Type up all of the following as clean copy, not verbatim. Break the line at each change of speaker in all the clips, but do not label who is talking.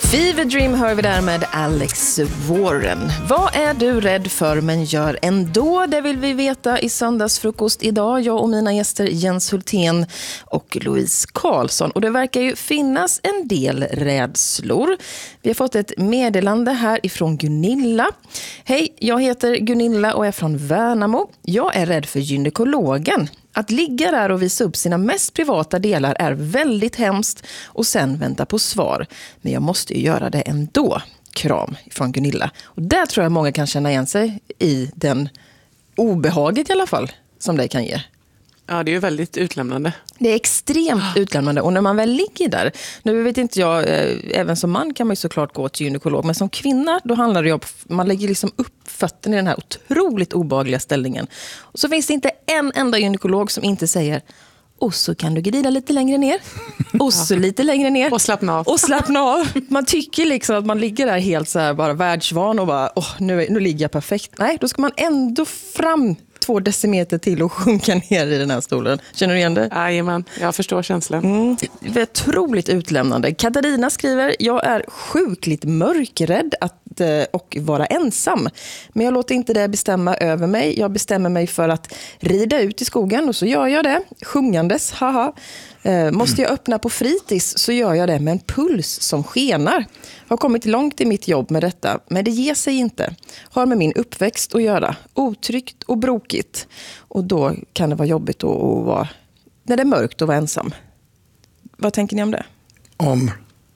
Fever Dream hör vi där med Alex Warren. Vad är du rädd för men gör ändå? Det vill vi veta i söndagsfrukost idag. Jag och mina gäster Jens Hultén och Louise Karlsson. Och det verkar ju finnas en del rädslor. Vi har fått ett meddelande här ifrån Gunilla. Hej, jag heter Gunilla och är från Värnamo. Jag är rädd för gynekologen. Att ligga där och visa upp sina mest privata delar är väldigt hemskt och sen vänta på svar. Men jag måste ju göra det ändå. Kram från Gunilla. Och där tror jag många kan känna igen sig i den obehaget i alla fall som det kan ge.
Ja, det är ju väldigt utlämnande.
Det är extremt utlämnande och när man väl ligger där, nu vet inte jag, även som man kan man ju såklart gå till gynekolog, men som kvinna då handlar det ju om, man lägger liksom upp fötterna i den här otroligt obehagliga ställningen. Och så finns det inte en enda gynekolog som inte säger, och så kan du glida lite längre ner, och så lite längre ner.
Och slappna av.
Och slappna av. Man tycker liksom att man ligger där helt så här bara världsvan och bara, nu ligger jag perfekt. Nej, då ska man ändå fram 2 decimeter till och sjunka ner i den här stolen. Känner du igen det?
Jajamän, jag förstår känslan.
Det är otroligt utlämnande. Katarina skriver, jag är sjukligt mörkrädd och vara ensam. Men jag låter inte det bestämma över mig. Jag bestämmer mig för att rida ut i skogen och så gör jag det. Sjungandes, haha. Måste jag öppna på fritids så gör jag det med en puls som skenar. Har kommit långt i mitt jobb med detta, men det ger sig inte. Har med min uppväxt att göra. Otryggt och brokigt. Och då kan det vara jobbigt att vara, när det är mörkt, att vara ensam. Vad tänker ni om det?
Om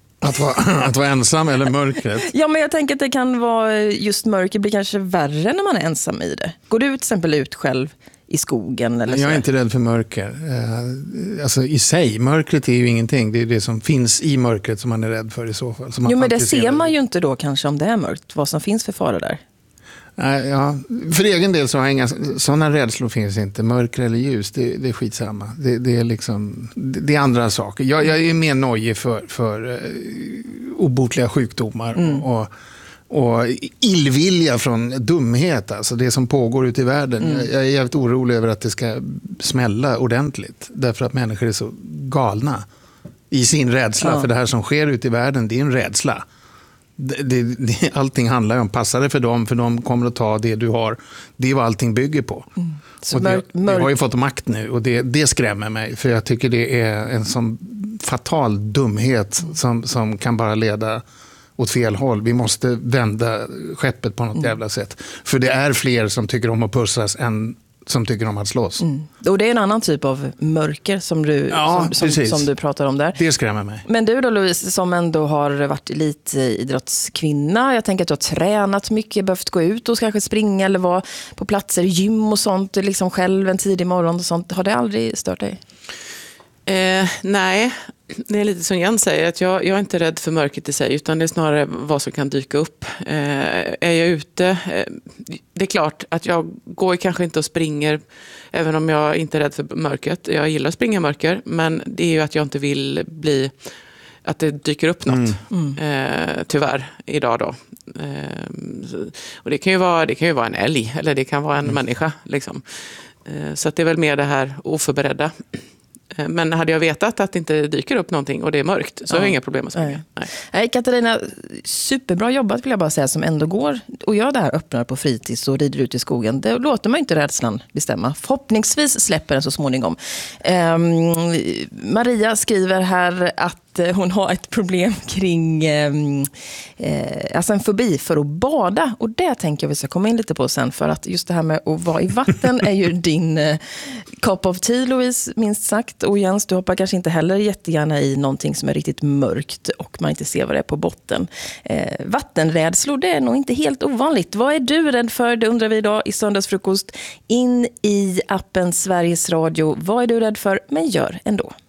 att vara ensam eller mörkret?
Ja, men jag tänker att det kan vara just mörker blir kanske värre när man är ensam i det. Går du till exempel ut själv i skogen? Eller
jag är
så?
inte rädd för mörker. Alltså i sig, mörkret är ju ingenting. Det är det som finns i mörkret som man är rädd för i så fall.
Jo, men det ser man ju inte då kanske om det är mörkt. Vad som finns för faror där.
Ja, för egen del så har inga sådana rädslor finns inte. Mörker eller ljus, det är skitsamma. Det är liksom, det är andra saker. Jag är mer nojig för obotliga sjukdomar och illvilja från dumhet. Alltså det som pågår ute i världen. Jag är jävligt orolig över att det ska smälla ordentligt. Därför att människor är så galna i sin rädsla. För det här som sker ute i världen, det är en rädsla. Allting handlar om, passar det för de kommer att ta det du har. Det är vad allting bygger på.
Så
och det har ju fått makt nu och det skrämmer mig. För jag tycker det är en sån fatal dumhet som kan bara leda åt fel håll. Vi måste vända skeppet på något jävla sätt. För det är fler som tycker om att pussas än som tycker om att slåss.
Och det är en annan typ av mörker som du pratar om där.
Det skrämmer mig.
Men du då, Louise, som ändå har varit elitidrottskvinna. Jag tänker att du har tränat mycket, behövt gå ut och kanske springa eller vara på platser, gym och sånt, liksom själv en tidig morgon och sånt. Har det aldrig stört dig?
Nej, det är lite som Jens säger, att jag är inte rädd för mörkret i sig, utan det är snarare vad som kan dyka upp. Är jag ute, det är klart att jag går kanske inte och springer, även om jag inte är rädd för mörkret. Jag gillar att springa i mörker, men det är ju att jag inte vill bli, att det dyker upp något, tyvärr, idag då. Och det kan ju vara en älg, eller det kan vara en människa, liksom. Så att det är väl mer det här oförberedda. Men hade jag vetat att det inte dyker upp någonting och det är mörkt så har jag inga problem att springa.
Nej, Katarina, superbra jobbat vill jag bara säga, som ändå går och gör det här, öppnar på fritids och rider ut i skogen. Det låter man inte rädslan bestämma. Förhoppningsvis släpper den så småningom. Maria skriver här att hon har ett problem kring alltså en fobi för att bada, och det tänker jag vi ska komma in lite på sen, för att just det här med att vara i vatten är ju din cup of tea, Louise, minst sagt. Och Jens, du hoppar kanske inte heller jättegärna i någonting som är riktigt mörkt och man inte ser vad det är på botten. Vattenrädslor, det är nog inte helt ovanligt. Vad är du rädd för? Det undrar vi idag i söndagsfrukost. In i appen Sveriges Radio. Vad är du rädd för? Men gör ändå.